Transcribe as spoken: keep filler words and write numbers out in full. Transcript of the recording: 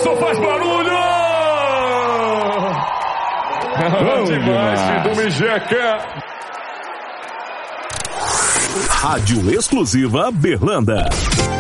Isso faz barulho! Bom demais, demais. do Mijeca. Rádio exclusiva Berlanda.